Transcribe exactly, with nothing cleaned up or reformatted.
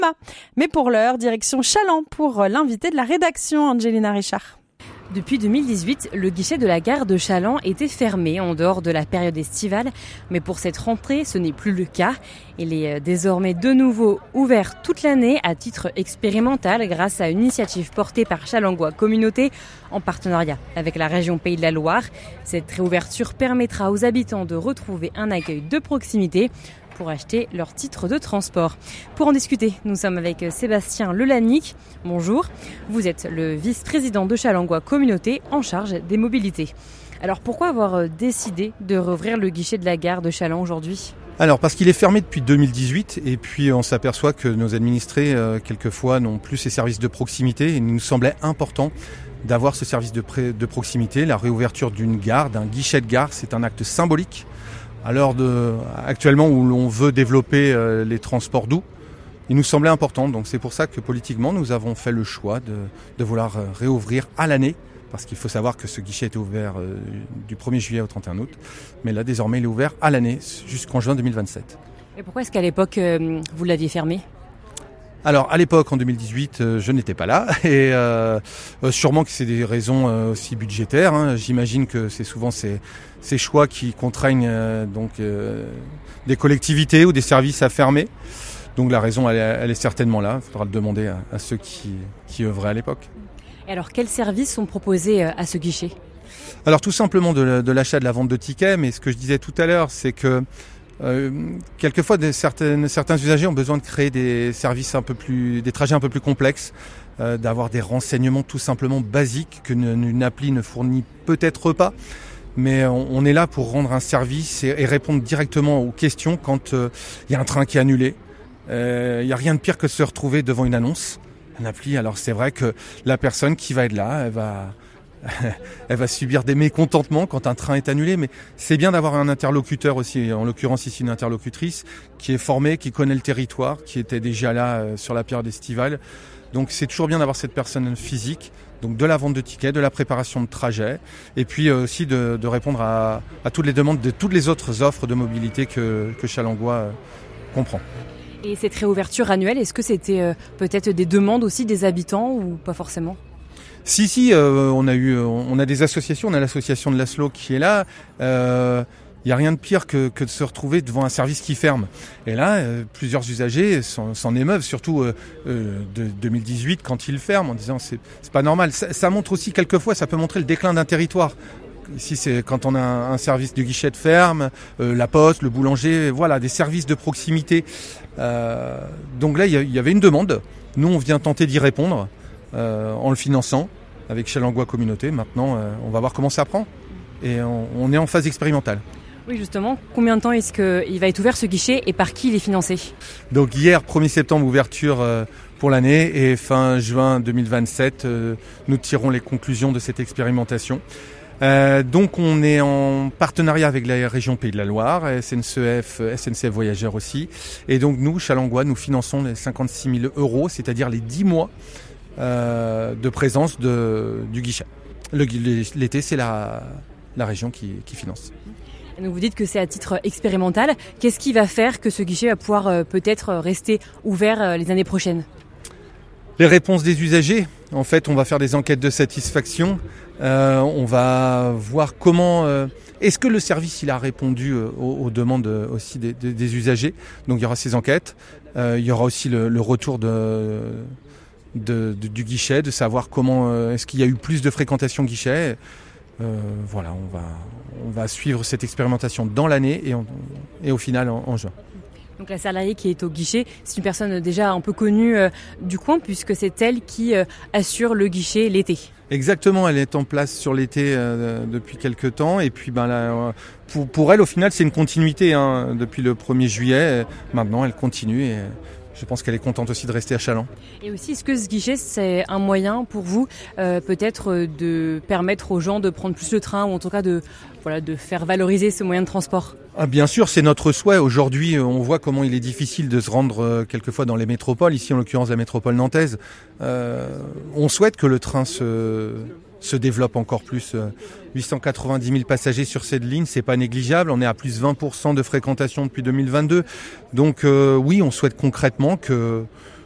Mais pour l'heure, direction Challans pour l'invité de la rédaction, Angelina Richard. Depuis deux mille dix-huit, le guichet de la gare de Challans était fermé en dehors de la période estivale. Mais pour cette rentrée, ce n'est plus le cas. Il est désormais de nouveau ouvert toute l'année à titre expérimental grâce à une initiative portée par Challengois Communauté en partenariat avec la région Pays de la Loire. Cette réouverture permettra aux habitants de retrouver un accueil de proximité pour acheter leur titre de transport. Pour en discuter, nous sommes avec Sébastien Lelanic. Bonjour, vous êtes le vice-président de Challengois Communauté en charge des mobilités. Alors pourquoi avoir décidé de rouvrir le guichet de la gare de Challans aujourd'hui ? Alors parce qu'il est fermé depuis deux mille dix-huit et puis on s'aperçoit que nos administrés euh, quelquefois n'ont plus ces services de proximité et il nous semblait important d'avoir ce service de, pré- de proximité. La réouverture d'une gare, d'un guichet de gare, c'est un acte symbolique. À l'heure de, actuellement où l'on veut développer euh, les transports doux, il nous semblait important. Donc c'est pour ça que politiquement nous avons fait le choix de, de vouloir euh, réouvrir à l'année. Parce qu'il faut savoir que ce guichet était ouvert euh, du premier juillet au trente et un août. Mais là désormais il est ouvert à l'année jusqu'en juin deux mille vingt-sept. Et pourquoi est-ce qu'à l'époque euh, vous l'aviez fermé ? Alors à l'époque en deux mille dix-huit euh, je n'étais pas là et euh, euh, sûrement que c'est des raisons euh, aussi budgétaires. Hein. J'imagine que c'est souvent ces, ces choix qui contraignent euh, donc euh, des collectivités ou des services à fermer. Donc la raison elle, elle est certainement là. Il faudra le demander à, à ceux qui, qui œuvraient à l'époque. Et alors quels services sont proposés à ce guichet ? Alors tout simplement de, de l'achat, de la vente de tickets. Mais ce que je disais tout à l'heure c'est que Euh, quelquefois, des, certaines, certains usagers ont besoin de créer des services un peu plus, des trajets un peu plus complexes, euh, d'avoir des renseignements tout simplement basiques que une, une appli ne fournit peut-être pas. Mais on, on est là pour rendre un service et, et répondre directement aux questions quand il euh, y a un train qui est annulé. Il euh, n'y a rien de pire que de se retrouver devant une annonce, une appli. Alors c'est vrai que la personne qui va être là, elle va... elle va subir des mécontentements quand un train est annulé, mais c'est bien d'avoir un interlocuteur aussi, en l'occurrence ici une interlocutrice, qui est formée, qui connaît le territoire, qui était déjà là euh, sur la période estivale. Donc c'est toujours bien d'avoir cette personne physique, donc de la vente de tickets, de la préparation de trajet, et puis euh, aussi de, de répondre à, à toutes les demandes de toutes les autres offres de mobilité que, que Challengois euh, comprend. Et cette réouverture annuelle, est-ce que c'était euh, peut-être des demandes aussi des habitants ou pas forcément ? Si, si, euh, on a eu, on a des associations, on a l'association de Laszlo qui est là. Il euh, n'y a rien de pire que, que de se retrouver devant un service qui ferme. Et là, euh, plusieurs usagers s'en, s'en émeuvent, surtout euh, euh, de deux mille dix-huit quand il ferme, en disant c'est, c'est pas normal. Ça, ça montre aussi quelquefois, ça peut montrer le déclin d'un territoire. Ici, c'est quand on a un, un service de guichet de ferme, euh, la poste, le boulanger, voilà, des services de proximité. Euh, donc là, il y, y avait une demande. Nous, on vient tenter d'y répondre. Euh, en le finançant avec Challengois Communauté. Maintenant, euh, on va voir comment ça prend. Et on, on est en phase expérimentale. Oui, justement. Combien de temps est-ce qu'il va être ouvert ce guichet et par qui il est financé ? Donc hier, premier septembre, ouverture euh, pour l'année et fin juin deux mille vingt-sept, euh, nous tirons les conclusions de cette expérimentation. Euh, donc on est en partenariat avec la région Pays de la Loire, S N C F, S N C F Voyageurs aussi. Et donc nous, Challengois, nous finançons les cinquante-six mille euros, c'est-à-dire les dix mois Euh, de présence de, du guichet. Le, l'été, c'est la, la région qui, qui finance. Et donc vous dites que c'est à titre expérimental. Qu'est-ce qui va faire que ce guichet va pouvoir euh, peut-être rester ouvert euh, les années prochaines ? Les réponses des usagers. En fait, on va faire des enquêtes de satisfaction. Euh, on va voir comment... Euh, est-ce que le service il a répondu euh, aux, aux demandes euh, aussi des, des, des usagers. Donc il y aura ces enquêtes. Euh, il y aura aussi le, le retour de... De, de, du guichet, de savoir comment euh, est-ce qu'il y a eu plus de fréquentation guichet. Euh, voilà, on va, on va suivre cette expérimentation dans l'année et, on, et au final en, en juin. Donc la salariée qui est au guichet, c'est une personne déjà un peu connue euh, du coin puisque c'est elle qui euh, assure le guichet l'été. Exactement, elle est en place sur l'été euh, depuis quelques temps et puis ben là, pour, pour elle au final c'est une continuité hein, depuis le premier juillet. Maintenant elle continue et je pense qu'elle est contente aussi de rester à Challans. Et aussi, est-ce que ce guichet, c'est un moyen pour vous, euh, peut-être, de permettre aux gens de prendre plus le train ou en tout cas de, voilà, de faire valoriser ce moyen de transport ? Ah, bien sûr, c'est notre souhait. Aujourd'hui, on voit comment il est difficile de se rendre euh, quelquefois dans les métropoles, ici en l'occurrence la métropole nantaise. Euh, on souhaite que le train se... se développe encore plus. huit cent quatre-vingt-dix mille passagers sur cette ligne, c'est pas négligeable. On est à plus vingt pour cent de fréquentation depuis deux mille vingt-deux. Donc euh, oui, on souhaite concrètement que